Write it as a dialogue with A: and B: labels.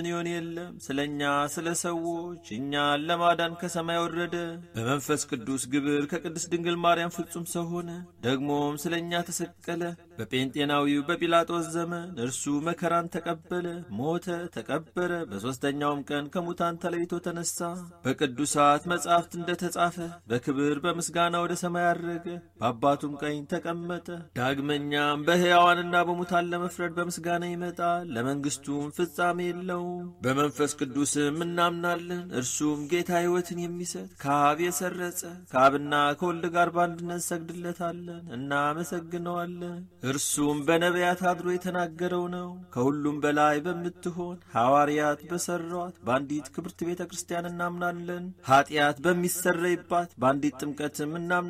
A: ይሆን የለም ስለኛ ስለ ሰዎች እኛን ለማዳን ከሰማይ ወረደ በመንፈስ ቅዱስ ግብር ከቅድስት ድንግል ማርያም ፍጹም ሰው ሆነ ደግሞም ስለኛ ተሰቀለ በጴንጤናዊው በጲላጦስ ዘመን እርሱ መከራን ተቀበለ ሞተ ተቀበረ በሶስተኛውም ቀን ከሙታን ተለይቶ ተነሳ በቅዱሳት መጻሕፍት እንደተጻፈ በክብር በምስጋና ወደ ሰማይ አረገ በአባቱም ቀኝ ተቀመጠ ዳግመኛም በሕያዋንና በሙታን ለመፍረድ በምስጋና ይመጣል ለመንግስቱም ፍጻሜ የለውም በመንፈስ ቅዱስም እናምናለን እርሱም ጌታ ሕይወትን የሚሰጥ ከአብ የሰረጸ ከአብና ከወልድ ጋር በአንድነት ሰግድለታለን እናመሰግነዋለን እርሱም በነቢያት አድሮ የተናገረው ነው ከሁሉም በላይ በምትሆን ሐዋርያት በሰሯት በአንዲት ክብርት ቤተ ክርስቲያን እናምናለን ኃጢአት በሚሰረይባት በአንዲት ጥምቀትም እናምናለን